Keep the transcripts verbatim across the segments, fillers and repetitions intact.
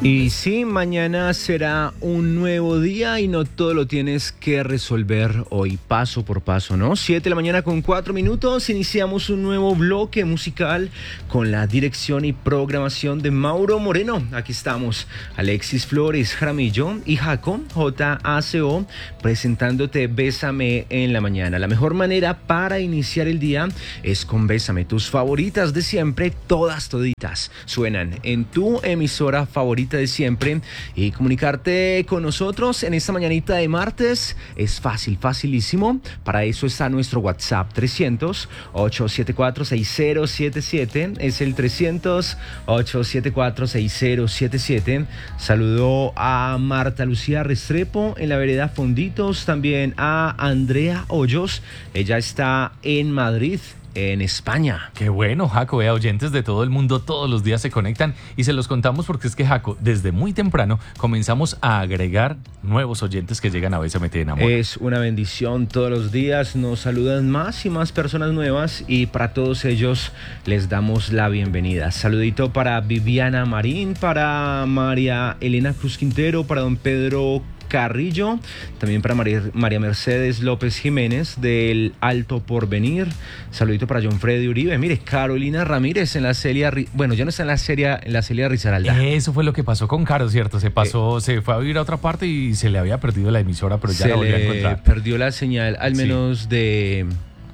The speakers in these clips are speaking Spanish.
Y sí, mañana será un nuevo día y no todo lo tienes que resolver hoy, paso por paso, ¿no? Siete de la mañana con cuatro minutos, iniciamos un nuevo bloque musical con la dirección y programación de Mauro Moreno. Aquí estamos, Alexis Flores Jaramillo y Jaco, J A C O, presentándote Bésame en la mañana. La mejor manera para iniciar el día es con Bésame. Tus favoritas de siempre, todas toditas, suenan en tu emisora favorita de siempre, y comunicarte con nosotros en esta mañanita de martes es fácil, facilísimo. Para eso está nuestro WhatsApp trescientos, ochocientos setenta y cuatro, sesenta setenta y siete, es el trescientos, ochocientos setenta y cuatro, sesenta setenta y siete. Saludo a Marta Lucía Restrepo en la vereda Fonditos, también a Andrea Hoyos, ella está en Madrid, en España. Qué bueno, Jaco, vea, oyentes de todo el mundo todos los días se conectan y se los contamos porque es que, Jaco, desde muy temprano comenzamos a agregar nuevos oyentes que llegan a Bésame te enamora. Es una bendición, todos los días nos saludan más y más personas nuevas y para todos ellos les damos la bienvenida. Saludito para Viviana Marín, para María Elena Cruz Quintero, para don Pedro Carrillo, también para María, María Mercedes López Jiménez del Alto Porvenir. Saludito para John Freddy Uribe. Mire, Carolina Ramírez en la Celia, bueno, ya no está en la Celia, en la Celia Risaralda. Eso fue lo que pasó con Caro, ¿cierto? Se pasó, eh, se fue a vivir a otra parte y se le había perdido la emisora, pero ya la volvió a encontrar. Perdió la señal, al menos sí. de...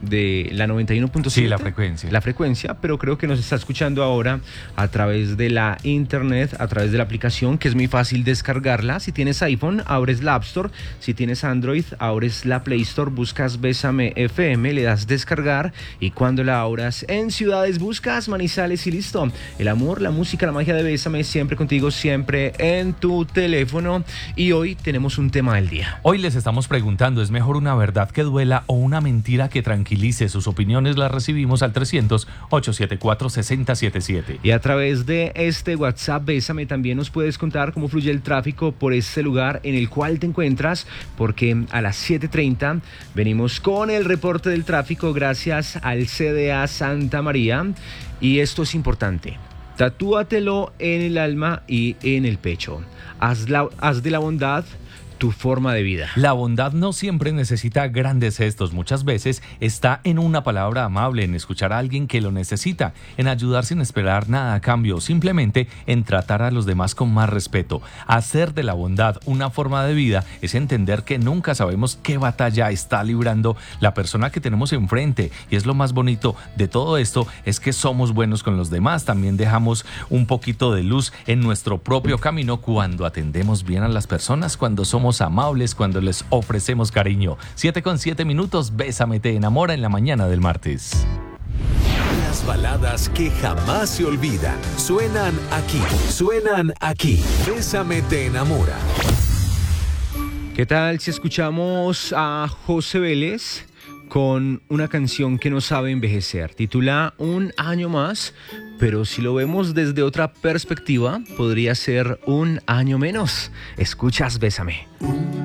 de la noventa y uno punto siete. Sí, la frecuencia. La frecuencia, pero creo que nos está escuchando ahora a través de la internet, a través de la aplicación, que es muy fácil descargarla. Si tienes iPhone, abres la App Store. Si tienes Android, abres la Play Store, buscas Bésame F M, le das descargar y cuando la abras en ciudades buscas Manizales y listo. El amor, la música, la magia de Bésame siempre contigo, siempre en tu teléfono. Y hoy tenemos un tema del día. Hoy les estamos preguntando, ¿es mejor una verdad que duela o una mentira que tranquilice? Sus opiniones las recibimos al trescientos, ochocientos setenta y cuatro, sesenta setenta y siete. Y a través de este WhatsApp Bésame también nos puedes contar cómo fluye el tráfico por este lugar en el cual te encuentras, porque a las siete y treinta venimos con el reporte del tráfico gracias al C D A Santa María. Y esto es importante: tatúatelo en el alma y en el pecho. Haz, la, haz de la bondad tu forma de vida. La bondad no siempre necesita grandes gestos. Muchas veces está en una palabra amable, en escuchar a alguien que lo necesita, en ayudar sin esperar nada a cambio, simplemente en tratar a los demás con más respeto. Hacer de la bondad una forma de vida es entender que nunca sabemos qué batalla está librando la persona que tenemos enfrente. Y es lo más bonito de todo esto, es que somos buenos con los demás. También dejamos un poquito de luz en nuestro propio camino cuando atendemos bien a las personas, cuando somos amables, cuando les ofrecemos cariño. Siete con siete minutos, Bésame te enamora en la mañana del martes. Las baladas que jamás se olvidan suenan aquí, suenan aquí. Bésame te enamora. ¿Qué tal si escuchamos a José Vélez con una canción que no sabe envejecer? Titula Un año más, pero si lo vemos desde otra perspectiva, podría ser un año menos. Escuchas Bésame. Un